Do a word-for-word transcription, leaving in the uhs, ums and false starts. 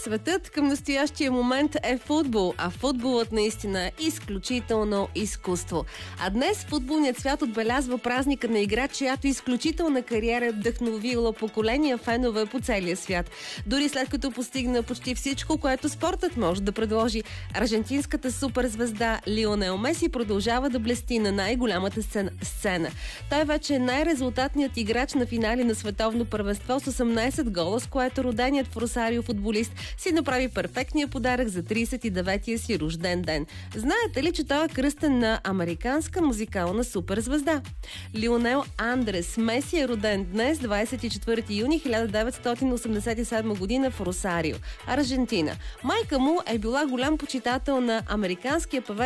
Светът към настоящия момент е футбол, а футболът наистина е изключително изкуство. А днес футболният свят отбелязва празника на игра, чиято изключителна кариера е вдъхновила поколения фенове по целия свят. Дори след като постигна почти всичко, което спортът може да предложи, аржентинската суперзвезда Лионел Меси продължава да блести на най-голямата сцена. Той вече е най-резултатният играч на финали на световно първенство с осемнайсет гола, с което роденият в Росарио футболист си направи перфектния подарък за трийсет и деветия си рожден ден. Знаете ли, че той е кръстен на американска музикална суперзвезда? Лионел Андрес Меси е роден днес, двайсет и четвърти юни хиляда деветстотин осемдесет и седма година в Росарио, Аржентина. Майка му е била голям почитател на американския певец